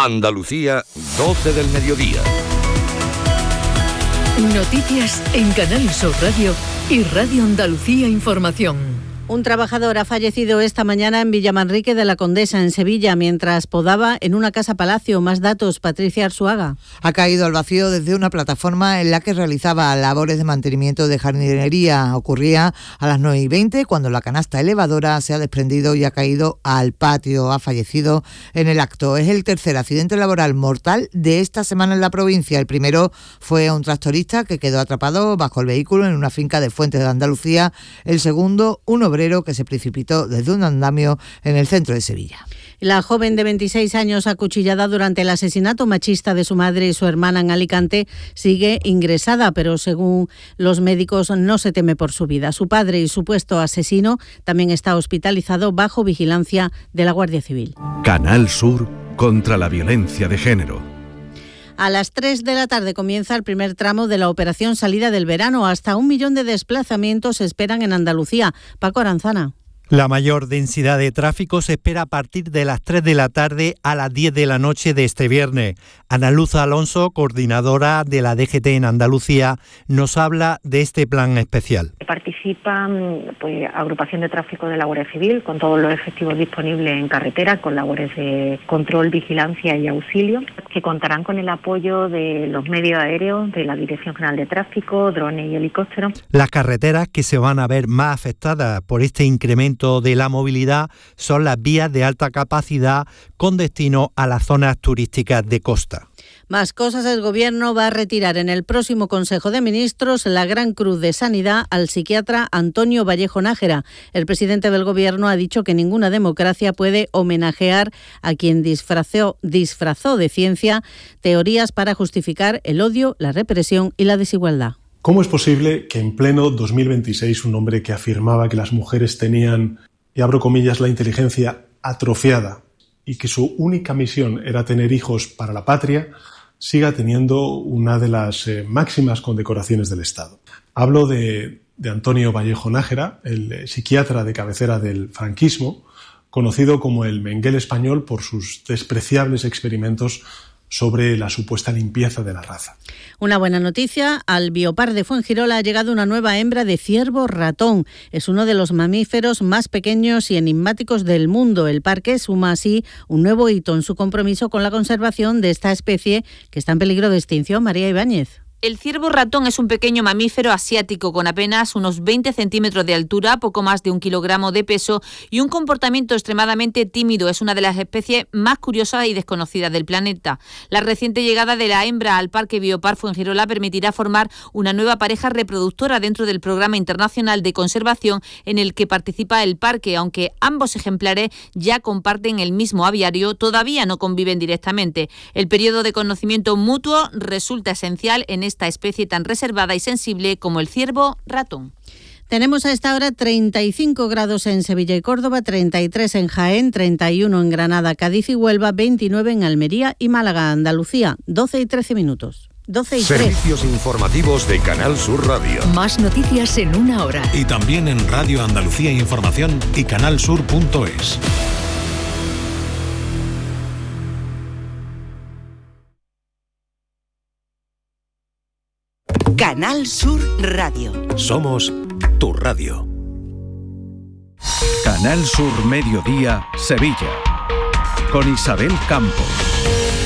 Andalucía, 12 del mediodía. Noticias en Canal Sur Radio y Radio Andalucía Información. Un trabajador ha fallecido esta mañana en Villamanrique de la Condesa, en Sevilla, mientras podaba en una casa palacio. Más datos, Patricia Arzuaga. Ha caído al vacío desde una plataforma en la que realizaba labores de mantenimiento de jardinería. Ocurría a las 9:20 cuando la canasta elevadora se ha desprendido y ha caído al patio. Ha fallecido en el acto. Es el tercer accidente laboral mortal de esta semana en la provincia. El primero fue a un tractorista que quedó atrapado bajo el vehículo en una finca de Fuentes de Andalucía. El segundo, un obrero que se precipitó desde un andamio en el centro de Sevilla. La joven de 26 años acuchillada durante el asesinato machista de su madre y su hermana en Alicante sigue ingresada, pero según los médicos no se teme por su vida. Su padre y supuesto asesino también está hospitalizado bajo vigilancia de la Guardia Civil. Canal Sur contra la violencia de género. A las 3 de la tarde comienza el primer tramo de la operación salida del verano. Hasta 1 millón de desplazamientos se esperan en Andalucía. Paco Aranzana. La mayor densidad de tráfico se espera a partir de las 3 de la tarde a las 10 de la noche de este viernes. Ana Luz Alonso, coordinadora de la DGT en Andalucía, nos habla de este plan especial. Participan agrupación de tráfico de la Guardia Civil con todos los efectivos disponibles en carretera, con labores de control, vigilancia y auxilio, que contarán con el apoyo de los medios aéreos, de la Dirección General de Tráfico, drones y helicópteros. Las carreteras que se van a ver más afectadas por este incremento de la movilidad son las vías de alta capacidad con destino a las zonas turísticas de costa. Más cosas, el Gobierno va a retirar en el próximo Consejo de Ministros la Gran Cruz de Sanidad al psiquiatra Antonio Vallejo Nájera. El presidente del Gobierno ha dicho que ninguna democracia puede homenajear a quien disfrazó de ciencia teorías para justificar el odio, la represión y la desigualdad. ¿Cómo es posible que en pleno 2026 un hombre que afirmaba que las mujeres tenían, y abro comillas, la inteligencia atrofiada y que su única misión era tener hijos para la patria, siga teniendo una de las máximas condecoraciones del Estado? Hablo de Antonio Vallejo Nájera, el psiquiatra de cabecera del franquismo, conocido como el Mengele español por sus despreciables experimentos sobre la supuesta limpieza de la raza. Una buena noticia, al Biopar de Fuengirola ha llegado una nueva hembra de ciervo ratón. Es uno de los mamíferos más pequeños y enigmáticos del mundo. El parque suma así un nuevo hito en su compromiso con la conservación de esta especie que está en peligro de extinción. María Ibáñez. El ciervo ratón es un pequeño mamífero asiático con apenas unos 20 centímetros de altura, poco más de 1 kilogramo de peso y un comportamiento extremadamente tímido. Es una de las especies más curiosas y desconocidas del planeta. La reciente llegada de la hembra al Parque Biopar Fuengirola permitirá formar una nueva pareja reproductora dentro del Programa Internacional de Conservación en el que participa el parque. Aunque ambos ejemplares ya comparten el mismo aviario, todavía no conviven directamente. El periodo de conocimiento mutuo resulta esencial en esta especie tan reservada y sensible como el ciervo ratón. Tenemos a esta hora 35 grados en Sevilla y Córdoba, 33 en Jaén, 31 en Granada, Cádiz y Huelva, 29 en Almería y Málaga, Andalucía, 12 y 13 minutos. 12 y 3. Servicios informativos de Canal Sur Radio. Más noticias en una hora. Y también en Radio Andalucía Información y canalsur.es. Canal Sur Radio. Somos tu radio. Canal Sur Mediodía, Sevilla. Con Isabel Campos.